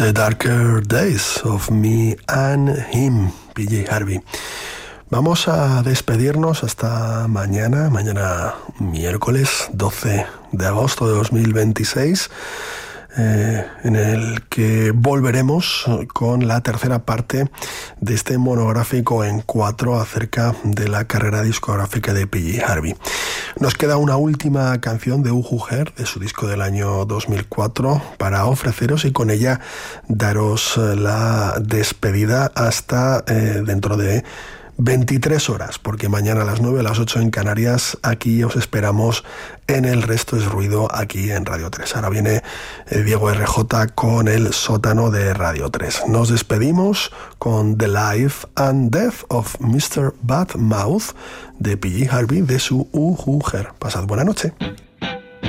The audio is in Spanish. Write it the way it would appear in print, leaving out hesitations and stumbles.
The Darker Days of Me and Him, PJ Harvey. Vamos a despedirnos hasta mañana miércoles 12 de agosto de 2026, en el que volveremos con la tercera parte de este monográfico en 4 acerca de la carrera discográfica de PJ Harvey. Nos queda una última canción de Uhu Her, de su disco del año 2004, para ofreceros y con ella daros la despedida hasta dentro de 23 horas, porque mañana a las 9, a las 8 en Canarias, aquí os esperamos en El Resto es Ruido, aquí en Radio 3. Ahora viene Diego RJ con el sótano de Radio 3. Nos despedimos con The Life and Death of Mr. Badmouth de PJ Harvey, de su Uhu Her. Pasad buena noche.